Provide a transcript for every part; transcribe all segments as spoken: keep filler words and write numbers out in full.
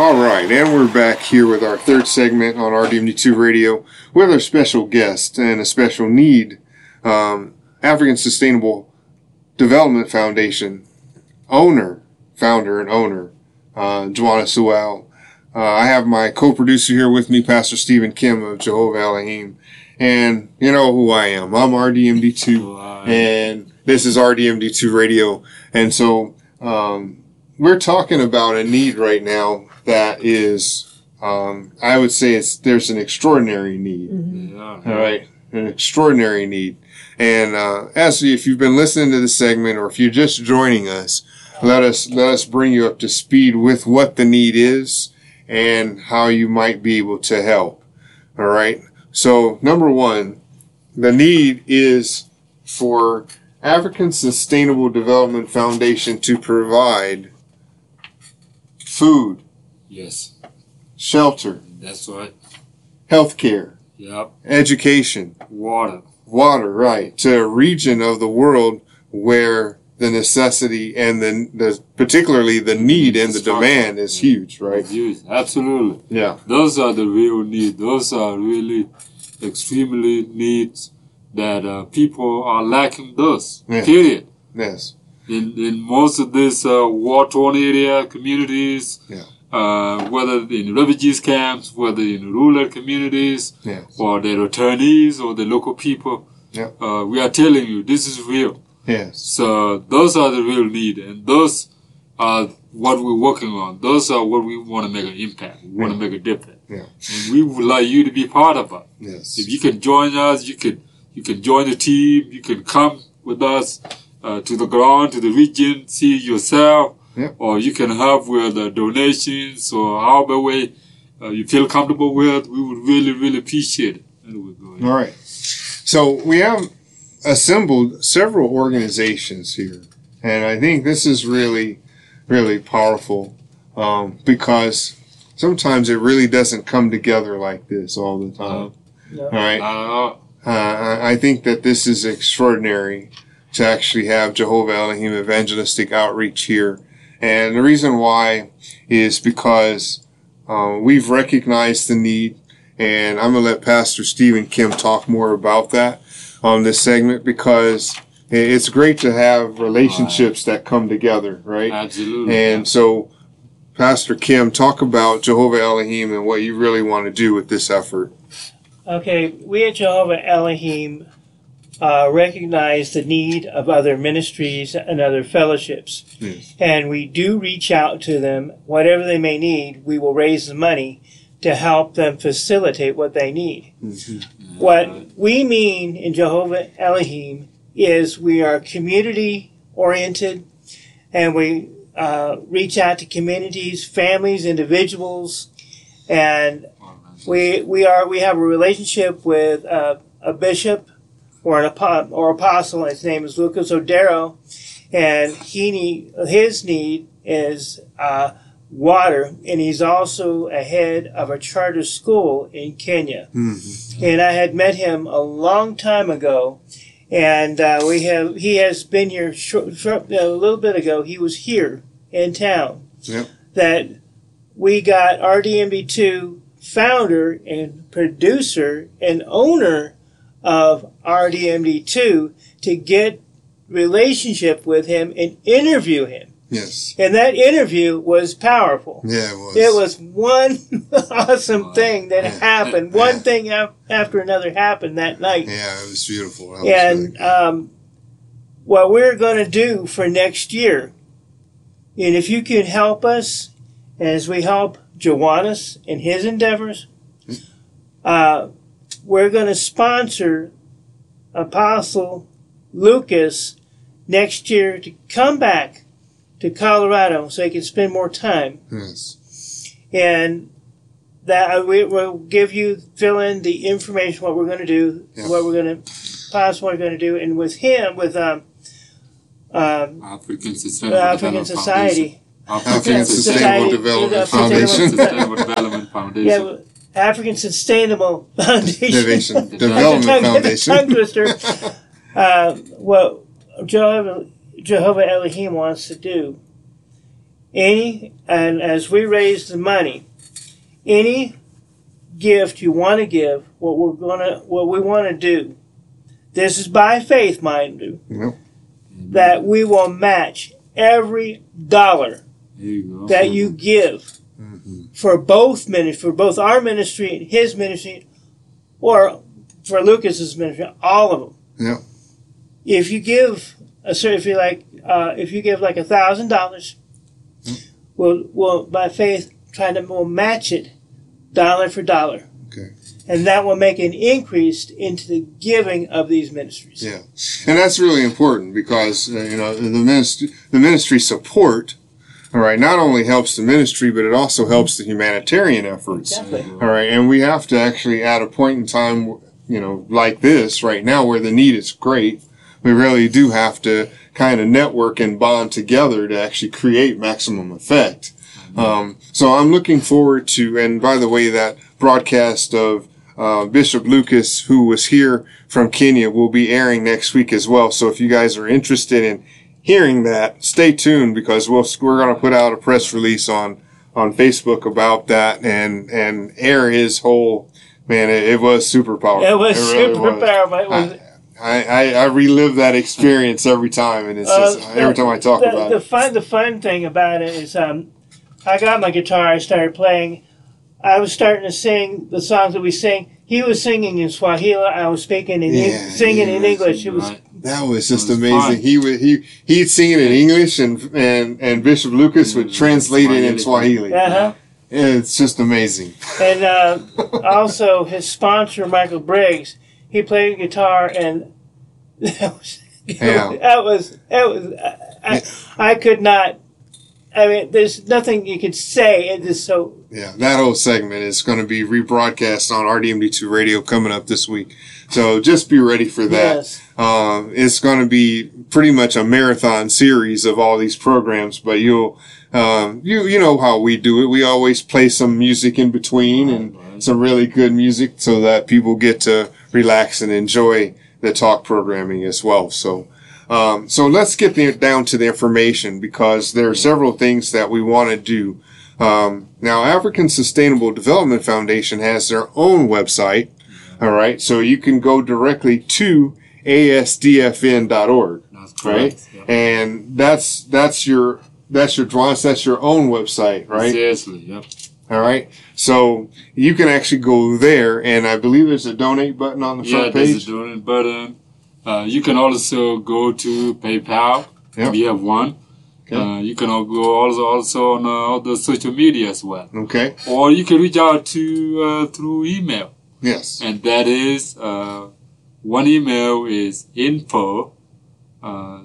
All right, and we're back here with our third segment on R D M D two Radio with our special guest and a special need, um, African Sustainable Development Foundation owner, founder and owner, uh, Joanna Sewell. Uh, I have my co-producer here with me, Pastor Stephen Kim of Jehovah Elohim. And you know who I am. I'm R D M D two, and this is R D M D two Radio. And so um, we're talking about a need right now that is, um, I would say it's there's an extraordinary need. Mm-hmm. Yeah. All right, an extraordinary need. And uh, as if you've been listening to the segment, or if you're just joining us, let us let us bring you up to speed with what the need is and how you might be able to help. All right. So number one, the need is for African Sustainable Development Foundation to provide food. Yes. Shelter. That's right. Healthcare. Yep. Education. Water. Water, right. To a region of the world where the necessity and the, the particularly the need and the demand is huge, right? It's huge. Absolutely. Yeah. Those are the real needs. Those are really extremely needs that uh, people are lacking those. Yeah. Period. Yes. In in most of these uh, war-torn area communities, yeah. uh, whether in refugees camps, whether in rural communities, yes. or the returnees or the local people, yeah. uh, we are telling you this is real. Yes. So those are the real need, and those are what we're working on. Those are what we want to make an impact. We yeah. want to make a difference. Yeah. And we would like you to be part of it. Yes. If you can join us, you can you can join the team. You can come with us uh, to the ground, to the region, see yourself, yeah. or you can help with uh, donations or however way uh, you feel comfortable with. We would really, really appreciate it. Anyway, go ahead. All right. So we have assembled several organizations here, and I think this is really, really powerful um, because sometimes it really doesn't come together like this all the time. No. All right. Uh, Uh, I think that this is extraordinary to actually have Jehovah Elohim evangelistic outreach here. And the reason why is because uh, we've recognized the need, and I'm going to let Pastor Stephen Kim talk more about that on this segment, because it's great to have relationships that come together, right? Absolutely. And so, Pastor Kim, talk about Jehovah Elohim and what you really want to do with this effort. Okay, we at Jehovah Elohim uh, recognize the need of other ministries and other fellowships. Yes. And we do reach out to them. Whatever they may need, we will raise the money to help them facilitate what they need. Mm-hmm. What we mean in Jehovah Elohim is we are community-oriented, and we uh, reach out to communities, families, individuals, and We we are we have a relationship with uh, a bishop or an apo- or apostle. His name is Lucas Odero, and he need, his need is uh, water, and he's also a head of a charter school in Kenya. Mm-hmm. And I had met him a long time ago, and uh, we have he has been here short, short, a little bit ago. He was here in town. Yep. That we got R D M D two. Founder and producer and owner of R D M D two to get relationship with him and interview him. Yes. And that interview was powerful. Yeah, it was. It was one awesome thing that happened. One thing after another happened that night. Yeah, it was beautiful. That and was really um, what we're going to do for next year, and if you can help us as we help Joannis in his endeavors, uh, we're going to sponsor Apostle Lucas next year to come back to Colorado so he can spend more time. Yes. And that we will give you, fill in the information, what we're going to do, yeah. what we're going to, possibly what we're going to do. And with him, with um, um, African Sustainable African Society. African Sustainable Development Foundation. Sustainable Development Foundation. Yeah, African Sustainable Foundation. Development Foundation. Tongue twister. uh, what Jehovah, Jehovah Elohim wants to do any, and as we raise the money, any gift you want to give, what we're gonna, what we want to do, this is by faith, mind you, Yep. that we will match every dollar There you go. that you give Mm-hmm. for both ministry, for both our ministry and his ministry, or for Lucas's ministry, all of them. Yeah. If you give a certain, if you like, uh, if you give like a thousand dollars, we'll, we'll by faith try to we'll match it dollar for dollar. Okay. And that will make an increase into the giving of these ministries. Yeah, and that's really important because uh, you know the ministry, the ministry support, all right, not only helps the ministry, but it also helps the humanitarian efforts. Exactly. All right, and we have to actually, at a point in time, you know, like this right now, where the need is great, we really do have to kind of network and bond together to actually create maximum effect. Um, so I'm looking forward to, and by the way, that broadcast of uh, Bishop Lucas, who was here from Kenya, will be airing next week as well. So if you guys are interested in hearing that, stay tuned because we'll, we're going to put out a press release on, on Facebook about that and, and air his whole, man, it, it was super powerful. It was really super was. powerful. It was, I, I, I relive that experience every time, and it's just, Uh, every time I talk the, about the it. fun, the fun thing about it is, um, I got my guitar. I started playing. I was starting to sing the songs that we sing. He was singing in Swahili. I was speaking in Yeah, singing in yeah, English. It was right. That was just It was amazing. fun. He would he he'd sing it in English, and and and Bishop Lucas would Mm, translate it in Swahili. uh huh. It's just amazing. And uh, also his sponsor Michael Briggs. He played guitar, and that was Yeah. that was that was I, I could not. I mean, there's nothing you could say. It is so. Yeah, that whole segment is going to be rebroadcast on R D M D two Radio coming up this week. So just be ready for that. Yes. Um, it's going to be pretty much a marathon series of all these programs, but you'll, um, you, you know how we do it. We always play some music in between and Right. some really good music so that people get to relax and enjoy the talk programming as well. So, um, so let's get there down to the information because there are several things that we want to do. Um, now African Sustainable Development Foundation has their own website. All right. So you can go directly to A S D F N dot org. That's Right. correct. Yeah. And that's, that's your, that's your Dwans, that's your own website, right? Seriously, yep. All right. So you can actually go there, and I believe there's a donate button on the Yeah, front there's page. a donate button. Uh, you can also go to PayPal. Yep. We have one. Okay. Uh, you can al- go also also on uh, all the social media as well, Okay. or you can reach out to uh, through email, Yes. and that is uh, one email is info, uh,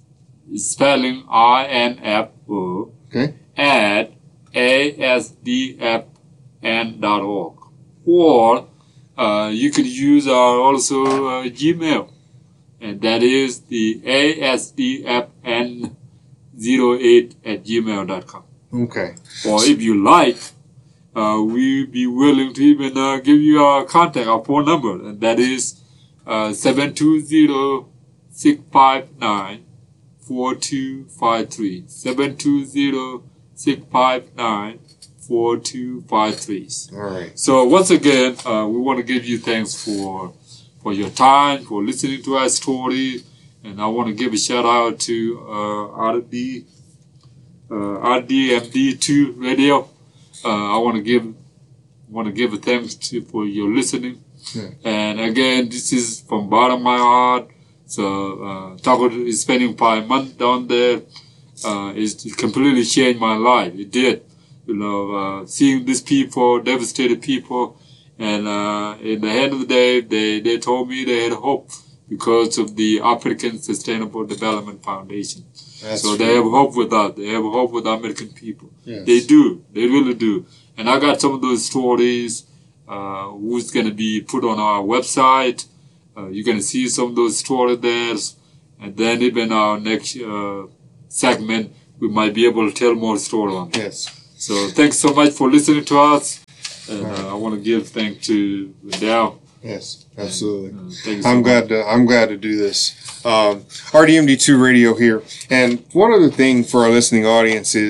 spelling I N F O Okay. at A S D F N dot org, or uh, you could use our also uh, Gmail, and that is the A S D F N zero eight at gmail dot com. Okay. Or if you like, uh, we'll be willing to even uh, give you our contact, our phone number, and that is uh, seven two zero, six five nine, four two five three. seven two zero, six five nine, four two five three. All right. So once again, uh, we want to give you thanks for for your time, for listening to our story, and I want to give a shout out to uh, R D uh, R D M D two Radio. Uh, I want to give want to give a thanks to for your listening. Yeah. And again, this is from bottom of my heart. So uh, Taco is spending five months down there. Uh, it's completely changed my life. It did. You know, uh, seeing these people, devastated people, and uh, in the end of the day, they, they told me they had hope because of the African Sustainable Development Foundation. That's so true. they have hope with us. They have hope with American people. Yes. They do. They really do. And I got some of those stories uh, who's going to be put on our website. Uh, you're going to see some of those stories there. And then even our next uh, segment, we might be able to tell more stories on that. Yes. So thanks so much for listening to us. And uh, I want to give thanks to Liddell. Yes. Absolutely. Uh, thank you so I'm much. glad to, I'm glad to do this. Um, R D M D two Radio here. And one other thing for our listening audience is,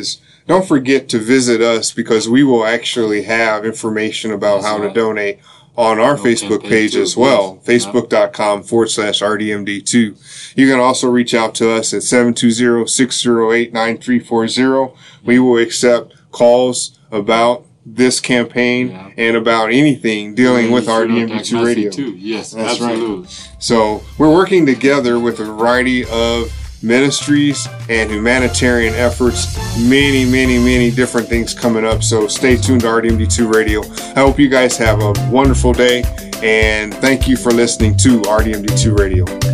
don't forget to visit us, because we will actually have information about That's how right. to donate on our No Facebook campaign page too, as well, yes. facebook.com forward slash RDMD2. You can also reach out to us at seven two zero, six zero eight, nine three four zero. We will accept calls about this campaign Yeah. and about anything dealing Yeah, with you should R D M D attack two Messi Radio. Too. Yes, That's right. absolutely. So we're working together with a variety of ministries and humanitarian efforts. Many, many, many different things coming up. So stay tuned to R D M D two Radio. I hope you guys have a wonderful day, and thank you for listening to R D M D two Radio.